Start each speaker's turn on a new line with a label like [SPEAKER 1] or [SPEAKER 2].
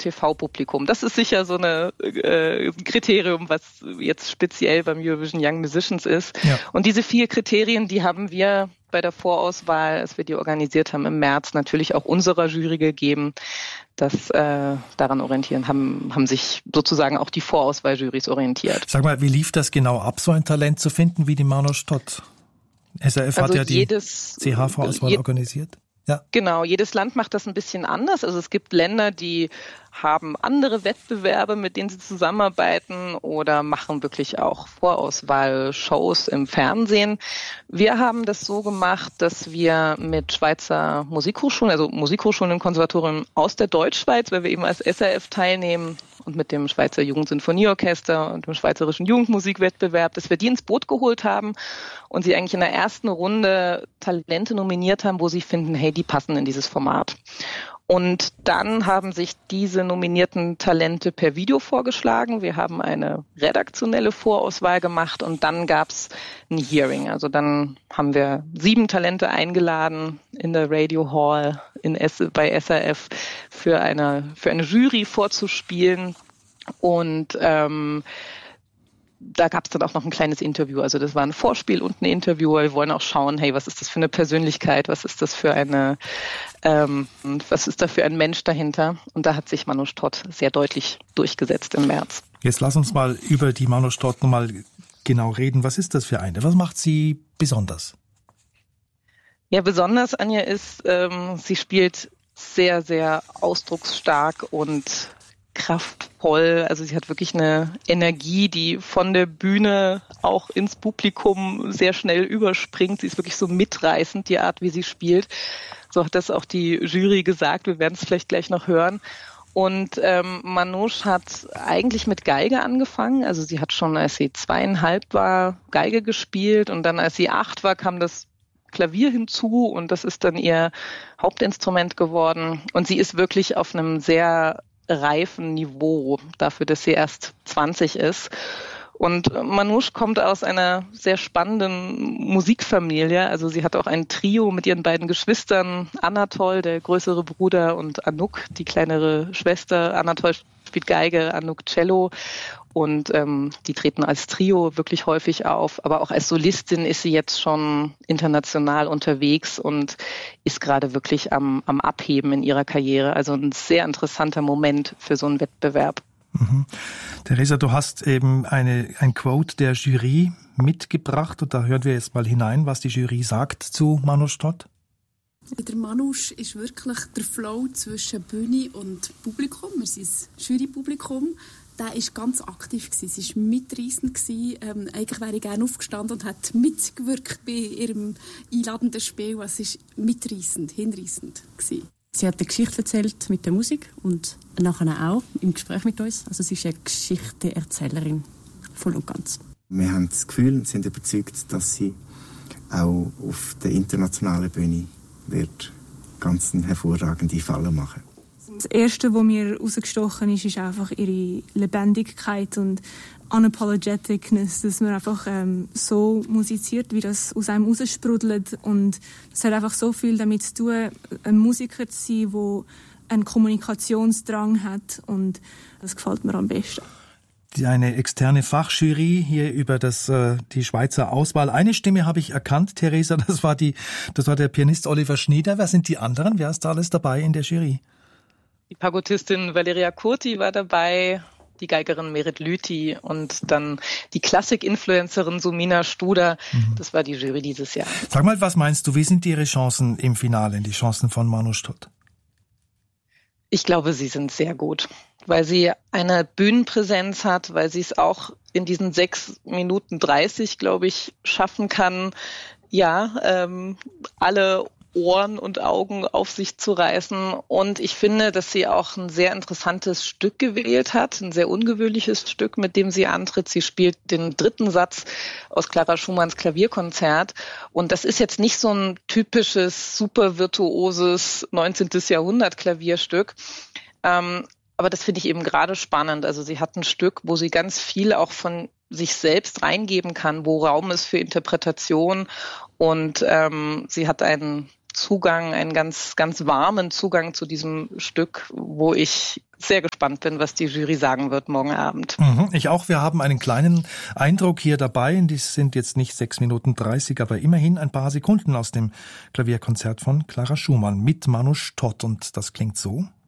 [SPEAKER 1] TV-Publikum. Das ist sicher so ein Kriterium, was jetzt speziell beim Eurovision Young Musicians ist. Ja. Und diese 4 Kriterien, die haben wir bei der Vorauswahl, als wir die organisiert haben im März, natürlich auch unserer Jury gegeben. Daran haben sich sozusagen auch die Vorauswahl-Jurys orientiert.
[SPEAKER 2] Sag mal, wie lief das genau ab, so ein Talent zu finden wie die Manouche Todt? SRF hat ja die CH-Vorauswahl organisiert. Ja.
[SPEAKER 1] Genau, jedes Land macht das ein bisschen anders. Also es gibt Länder, die haben andere Wettbewerbe, mit denen sie zusammenarbeiten oder machen wirklich auch Vorauswahl-Shows im Fernsehen. Wir haben das so gemacht, dass wir mit Schweizer Musikhochschulen, also Musikhochschulen und Konservatorien aus der Deutschschweiz, weil wir eben als SRF teilnehmen, und mit dem Schweizer Jugendsinfonieorchester und dem Schweizerischen Jugendmusikwettbewerb, dass wir die ins Boot geholt haben und sie eigentlich in der ersten Runde Talente nominiert haben, wo sie finden, hey, die passen in dieses Format. Und dann haben sich diese nominierten Talente per Video vorgeschlagen. Wir haben eine redaktionelle Vorauswahl gemacht und dann gab's ein Hearing. Also dann haben wir 7 Talente eingeladen in der Radio Hall bei SRF für eine Jury vorzuspielen. Und da gab es dann auch noch ein kleines Interview. Also das war ein Vorspiel und ein Interview. Wir wollen auch schauen, hey, was ist das für eine Persönlichkeit? Was ist da für ein Mensch dahinter? Und da hat sich Manouche Todt sehr deutlich durchgesetzt im März.
[SPEAKER 2] Jetzt lass uns mal über die Manouche Todt nochmal genau reden. Was ist das für eine? Was macht sie besonders?
[SPEAKER 1] Ja, besonders, Anja, ist, sie spielt sehr, sehr ausdrucksstark und kraftvoll. Also sie hat wirklich eine Energie, die von der Bühne auch ins Publikum sehr schnell überspringt. Sie ist wirklich so mitreißend, die Art, wie sie spielt. So hat das auch die Jury gesagt. Wir werden es vielleicht gleich noch hören. Und Manouche hat eigentlich mit Geige angefangen. Also sie hat schon, als sie 2,5 war, Geige gespielt. Und dann, als sie 8 war, kam das Klavier hinzu. Und das ist dann ihr Hauptinstrument geworden. Und sie ist wirklich auf einem sehr reifen Niveau dafür, dass sie erst 20 ist. Und Manouche kommt aus einer sehr spannenden Musikfamilie. Also sie hat auch ein Trio mit ihren beiden Geschwistern, Anatol, der größere Bruder, und Anouk, die kleinere Schwester. Anatol spielt Geige, Anouk Cello. Und die treten als Trio wirklich häufig auf. Aber auch als Solistin ist sie jetzt schon international unterwegs und ist gerade wirklich am Abheben in ihrer Karriere. Also ein sehr interessanter Moment für so einen Wettbewerb.
[SPEAKER 2] Mhm. Theresa, du hast eben ein Quote der Jury mitgebracht und da hören wir jetzt mal hinein, was die Jury sagt zu Manouche Todt.
[SPEAKER 3] Bei der Manouche ist wirklich der Flow zwischen Bühne und Publikum. Wir sind das Jurypublikum. Der war ganz aktiv. Sie war mitreissend. Eigentlich wäre ich gerne aufgestanden und hat mitgewirkt bei ihrem einladenden Spiel. Es war mitreissend, hinreissend.
[SPEAKER 4] Sie hat eine Geschichte erzählt mit der Musik und nachher auch im Gespräch mit uns. Also sie ist eine Geschichtenerzählerin, voll und ganz.
[SPEAKER 5] Wir haben das Gefühl und sind überzeugt, dass sie auch auf der internationalen Bühne wird ganz eine hervorragende Falle machen.
[SPEAKER 6] Das Erste, was mir rausgestochen ist einfach ihre Lebendigkeit und Unapologeticness, dass man einfach so musiziert, wie das aus einem raussprudelt. Und es hat einfach so viel damit zu tun, ein Musiker zu sein, der einen Kommunikationsdrang hat. Und das gefällt mir am besten.
[SPEAKER 2] Eine externe Fachjury hier über die Schweizer Auswahl. Eine Stimme habe ich erkannt, Theresa, das war der Pianist Oliver Schnieder. Wer sind die anderen? Wer ist da alles dabei in der Jury?
[SPEAKER 1] Die Pagottistin Valeria Curti war dabei, die Geigerin Merit Lüthi und dann die Klassik-Influencerin Sumina Studer. Das war die Jury dieses Jahr.
[SPEAKER 2] Sag mal, was meinst du, wie sind Ihre Chancen im Finale, die Chancen von Manouche Todt?
[SPEAKER 1] Ich glaube, sie sind sehr gut, weil sie eine Bühnenpräsenz hat, weil sie es auch in diesen 6 Minuten 30, glaube ich, schaffen kann, alle Ohren und Augen auf sich zu reißen. Und ich finde, dass sie auch ein sehr interessantes Stück gewählt hat, ein sehr ungewöhnliches Stück, mit dem sie antritt. Sie spielt den 3. Satz aus Clara Schumanns Klavierkonzert. Und das ist jetzt nicht so ein typisches, super virtuoses 19. Jahrhundert Klavierstück. Aber das finde ich eben gerade spannend. Also sie hat ein Stück, wo sie ganz viel auch von sich selbst reingeben kann, wo Raum ist für Interpretation. Und sie hat ein Zugang, einen ganz, ganz warmen Zugang zu diesem Stück, wo ich sehr gespannt bin, was die Jury sagen wird morgen Abend.
[SPEAKER 2] Ich auch. Wir haben einen kleinen Eindruck hier dabei. Die sind jetzt nicht 6 Minuten 30, aber immerhin ein paar Sekunden aus dem Klavierkonzert von Clara Schumann mit Manouche Todt. Und das klingt so.